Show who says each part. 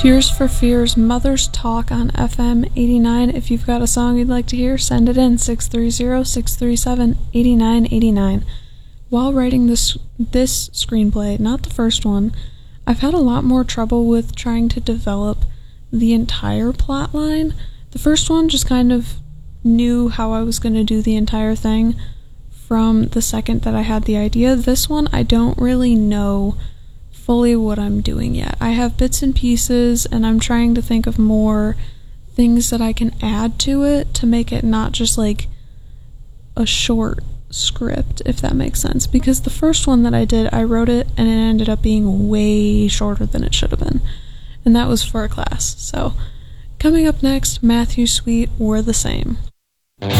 Speaker 1: Tears for Fears Mother's Talk on FM 89. If you've got a song you'd like to hear, send it in 630-637-8989. While writing this screenplay, not the first one, I've had a lot more trouble with trying to develop the entire plot line. The first one just kind of knew how I was going to do the entire thing from the second that I had the idea. This one, I don't really know fully what I'm doing yet. I have bits and pieces, and I'm trying to think of more things that I can add to it to make it not just like a short script, if that makes sense. Because the first one that I did, I wrote it and it ended up being way shorter than it should have been. And that was for a class. So, coming up next, Matthew Sweet, We're the Same.